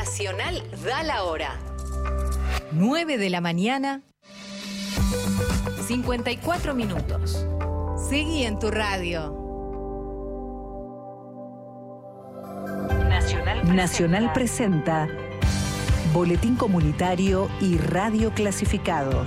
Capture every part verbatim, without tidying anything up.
Nacional da la hora. nueve de la mañana, cincuenta y cuatro minutos. Seguí en tu radio. Nacional presenta. Nacional presenta Boletín Comunitario y Radio Clasificados.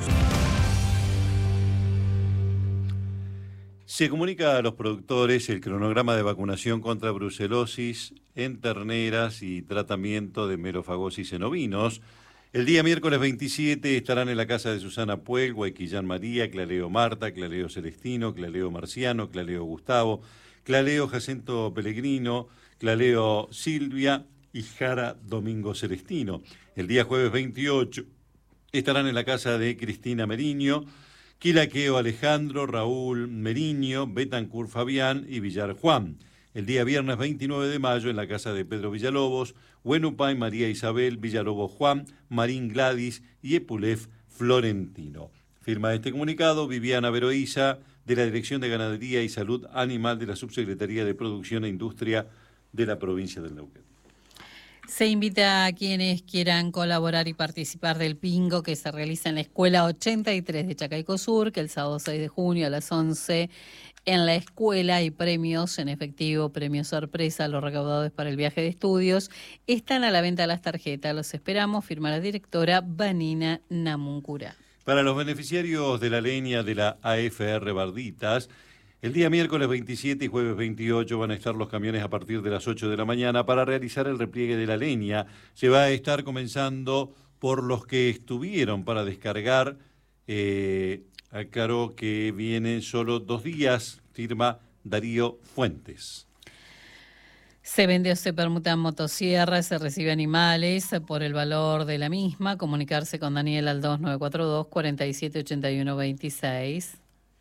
Se comunica a los productores el cronograma de vacunación contra brucelosis en terneras y tratamiento de merofagosis en ovinos. El día miércoles veintisiete estarán en la casa de Susana Puel, Guayquillán María, Clareo Marta, Clareo Celestino, Clareo Marciano, Clareo Gustavo, Clareo Jacinto Pellegrino, Clareo Silvia y Jara Domingo Celestino. El día jueves veintiocho estarán en la casa de Cristina Meriño, Quilaqueo Alejandro, Raúl Meriño, Betancur Fabián y Villar Juan. El día viernes veintinueve de mayo en la casa de Pedro Villalobos, Huenupay María Isabel, Villalobos Juan, Marín Gladys y Epulef Florentino. Firma este comunicado Viviana Veroiza, de la Dirección de Ganadería y Salud Animal de la Subsecretaría de Producción e Industria de la provincia del Neuquén. Se invita a quienes quieran colaborar y participar del Pingo que se realiza en la Escuela ochenta y tres de Chacaico Sur, que el sábado seis de junio a las once en la escuela hay premios en efectivo, premios sorpresa, los recaudados para el viaje de estudios. Están a la venta las tarjetas, los esperamos, firma la directora Vanina Namuncura. Para los beneficiarios de la leña de la A F R Barditas, el día miércoles veintisiete y jueves veintiocho van a estar los camiones a partir de las ocho de la mañana para realizar el repliegue de la leña. Se va a estar comenzando por los que estuvieron para descargar. Eh, aclaro que vienen solo dos días, firma Darío Fuentes. Se vende o se permutan motosierras, se recibe animales por el valor de la misma. Comunicarse con Daniel al dos nueve cuatro dos, cuatro siete ocho uno dos seis.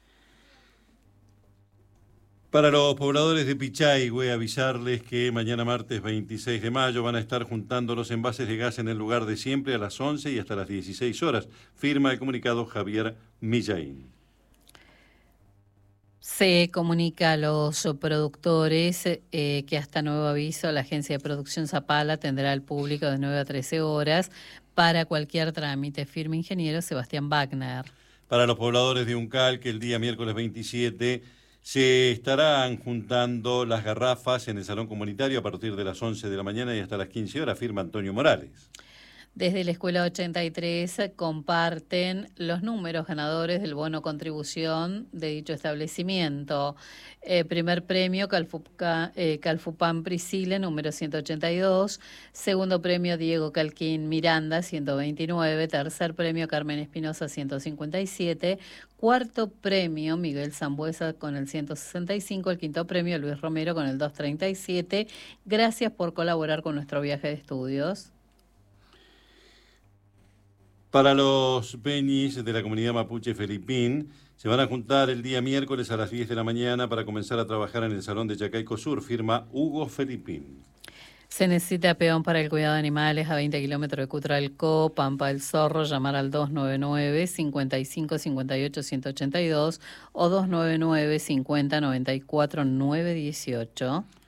Para los pobladores de Pichahue, avisarles que mañana martes veintiséis de mayo van a estar juntando los envases de gas en el lugar de siempre a las once y hasta las dieciséis horas. Firma el comunicado Javier Millaín. Se comunica a los productores eh, que hasta nuevo aviso la Agencia de Producción Zapala tendrá al público de nueve a trece horas para cualquier trámite. Firma ingeniero Sebastián Wagner. Para los pobladores de Uncal, que el día miércoles veintisiete se estarán juntando las garrafas en el salón comunitario a partir de las once de la mañana y hasta las quince horas, firma Antonio Morales. Desde la Escuela ochenta y tres comparten los números ganadores del bono contribución de dicho establecimiento. Eh, primer premio, Calfuca, eh, Calfupan Priscile, número ciento ochenta y dos. Segundo premio, Diego Calquín Miranda, ciento veintinueve. Tercer premio, Carmen Espinosa, ciento cincuenta y siete. Cuarto premio, Miguel Zambuesa con el ciento sesenta y cinco. El quinto premio, Luis Romero con el doscientos treinta y siete. Gracias por colaborar con nuestro viaje de estudios. Para los beñis de la comunidad mapuche Felipín, se van a juntar el día miércoles a las diez de la mañana para comenzar a trabajar en el Salón de Chacaico Sur, firma Hugo Felipín. Se necesita peón para el cuidado de animales a veinte kilómetros de Cutralcó, Pampa del Zorro, llamar al dos nueve nueve, cinco cinco, cinco ocho, uno ocho dos o dos nueve nueve, cincuenta, noventa y cuatro, nueve dieciocho.